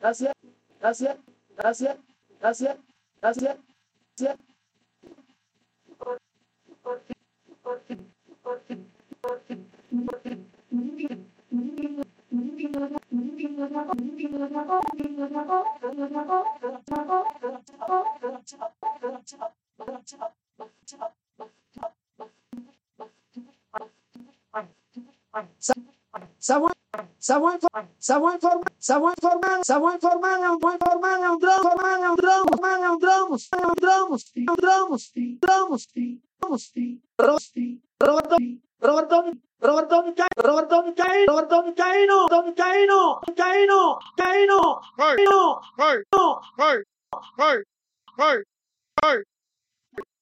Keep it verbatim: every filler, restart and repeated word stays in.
that's it, that's it, that's it, that's it, that's it, that's it. Sa vuoi, sa vuoi, sa vuoi informare, sa vuoi informare, sa vuoi informare, non vuoi informare, un drone, formare un drone, formare un drone, un drone, un drone, drone, drone, rosti, rotomi, rotomi, rotomi, rotomi, caino, rotomi, caino, rotomi, caino, caino, caino, Hey, caino, hey, caino. hey, hey, hey, hey.